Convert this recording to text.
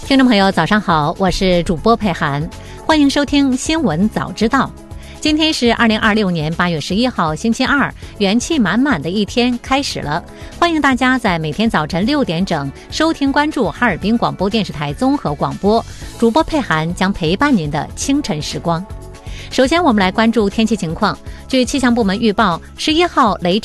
听众朋友早上好，我是主播佩涵，欢迎收听新闻早知道。今天是2026年8月11号星期二，元气满满的一天开始了。欢迎大家在每天早晨6点整收听关注哈尔滨广播电视台综合广播，主播佩涵将陪伴您的清晨时光。首先我们来关注天气情况。据气象部门预报，11号雷阵